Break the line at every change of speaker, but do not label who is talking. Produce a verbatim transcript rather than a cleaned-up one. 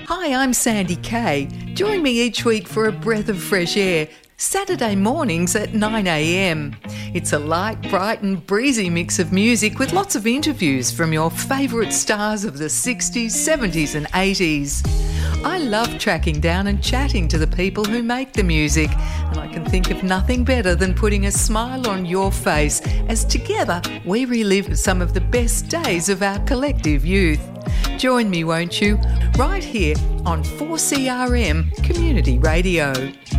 Hi, I'm Sandy Kay. Join me each week for a breath of fresh air, Saturday mornings at nine a m. It's a light, bright and breezy mix of music with lots of interviews from your favourite stars of the sixties, seventies and eighties. I love tracking down and chatting to the people who make the music, and I can think of nothing better than putting a smile on your face as together we relive some of the best days of our collective youth. Join me, won't you? Right here on four C R M Community Radio.